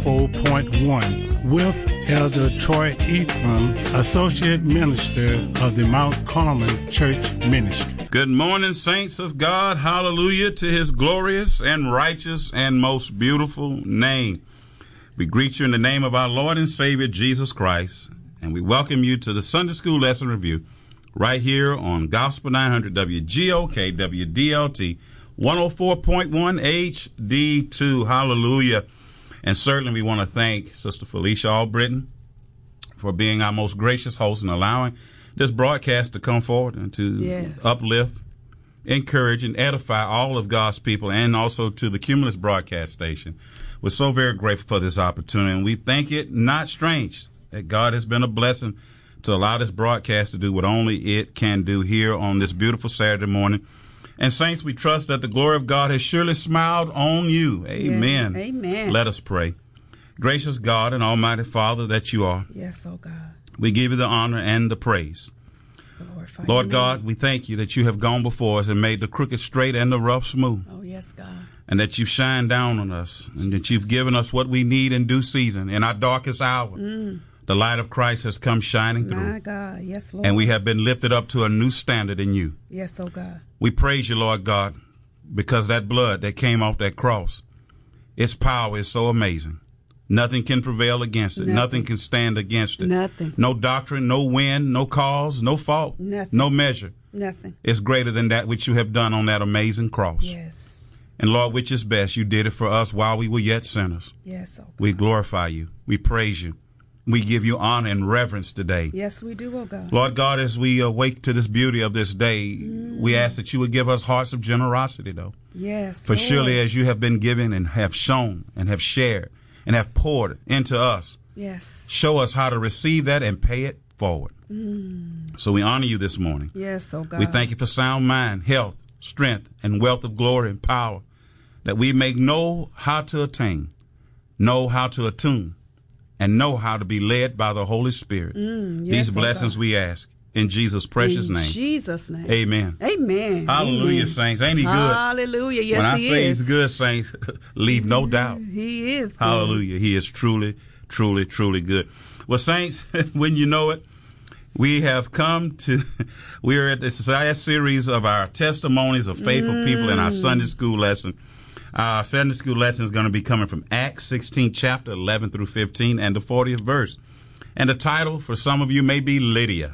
104.1 with Elder Troy Ephraim, Associate Minister of the Mount Carmel Church Ministry. Good morning, saints of God. Hallelujah to his glorious and righteous and most beautiful name. We greet you in the name of our Lord and Savior, Jesus Christ, and we welcome you to the Sunday School Lesson Review right here on Gospel 900 WGOK WDLT 104.1 HD2. Hallelujah. And certainly we want to thank Sister Felicia Albritton for being our most gracious host and allowing this broadcast to come forward and to uplift, encourage, and edify all of God's people, and also to the Cumulus broadcast station. We're so very grateful for this opportunity, and we think it not strange that God has been a blessing to allow this broadcast to do what only it can do here on this beautiful Saturday morning. And saints, we trust that the glory of God has surely smiled on you. Amen. Yes, amen. Let us pray. Gracious God and Almighty Father that you are. Yes, oh God. We give you the honor and the praise. Lord God, we thank you that you have gone before us and made the crooked straight and the rough smooth. Oh, yes, God. And that you've shined down on us, and that you've given us what we need in due season, in our darkest hour. The light of Christ has come shining through. My God, yes, Lord. And we have been lifted up to a new standard in you. Yes, oh God. We praise you, Lord God, because that blood that came off that cross, its power is so amazing. Nothing can prevail against it. Nothing can stand against it. Nothing. No doctrine, no wind, no cause, no fault, no measure. Nothing. It's greater than that which you have done on that amazing cross. Yes. And Lord, which is best, you did it for us while we were yet sinners. Yes, oh God. We glorify you. We praise you. We give you honor and reverence today. Yes, we do, oh God. Lord God, as we awake to this beauty of this day, we ask that you would give us hearts of generosity, though. Yes, For Lord. surely as you have been given and have shown and have shared and have poured into us, yes, show us how to receive that and pay it forward. So we honor you this morning. Yes, oh God. We thank you for sound mind, health, strength, and wealth of glory and power, that we may know how to attain, know how to attune, and know how to be led by the Holy Spirit. These blessings we ask in Jesus' precious name. In Jesus' name. Amen. Amen. Hallelujah, Amen. saints. Ain't he good? Hallelujah. Yes, when I he say is. he's good, saints, leave no doubt. He is good. Hallelujah. He is truly, truly, truly good. Well, saints, when you know it, we have come to, we are at this last series of our testimonies of faithful people in our Sunday school lesson. Our Sunday school lesson is going to be coming from Acts 16, chapter 11 through 15, and the 40th verse. And the title for some of you may be Lydia.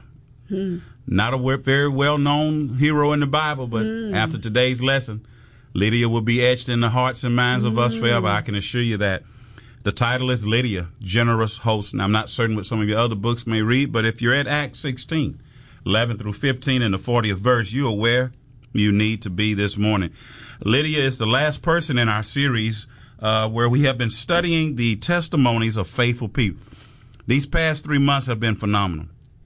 Not a very well-known hero in the Bible, but after today's lesson, Lydia will be etched in the hearts and minds of us forever. I can assure you that. The title is Lydia, Generous Host. Now, I'm not certain what some of your other books may read, but if you're at Acts 16, 11 through 15, and the 40th verse, you are where you need to be this morning. Lydia is the last person in our series where we have been studying the testimonies of faithful people. These past 3 months have been phenomenal.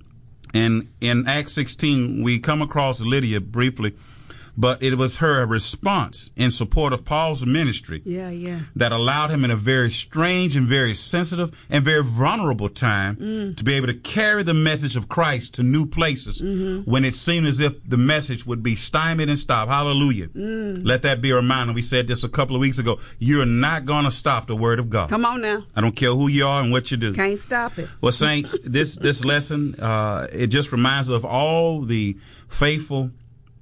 And in Acts 16, we come across Lydia briefly, but it was her response in support of Paul's ministry that allowed him in a very strange and very sensitive and very vulnerable time to be able to carry the message of Christ to new places when it seemed as if the message would be stymied and stopped. Hallelujah. Let that be a reminder. We said this a couple of weeks ago. You're not going to stop the word of God. Come on now. I don't care who you are and what you do. Can't stop it. Well, saints, this lesson, it just reminds us of all the faithful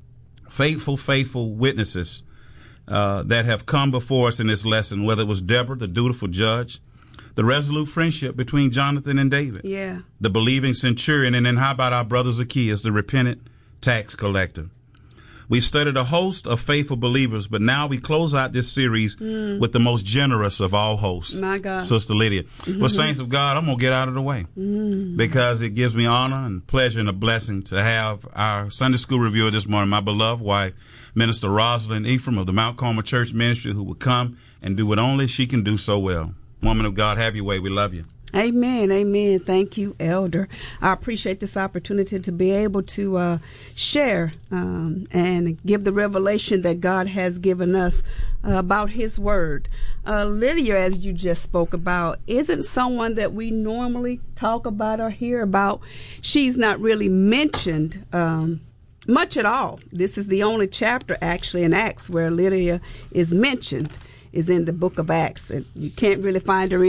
witnesses that have come before us in this lesson, whether it was Deborah, the dutiful judge, the resolute friendship between Jonathan and David, the believing centurion, and then how about our brother Zacchaeus, the repentant tax collector. We've studied a host of faithful believers, but now we close out this series with the most generous of all hosts, my God, Sister Lydia. Well, saints of God, I'm going to get out of the way because it gives me honor and pleasure and a blessing to have our Sunday school reviewer this morning, my beloved wife, Minister Rosalind Ephraim of the Mount Carmel Church Ministry, who will come and do what only she can do so well. Woman of God, have your way. We love you. Amen. Amen. Thank you, Elder. I appreciate this opportunity to be able to share and give the revelation that God has given us about His Word. Lydia, as you just spoke about, isn't someone that we normally talk about or hear about. She's not really mentioned much at all. This is the only chapter, actually, in Acts where Lydia is mentioned, is in the book of Acts. And you can't really find her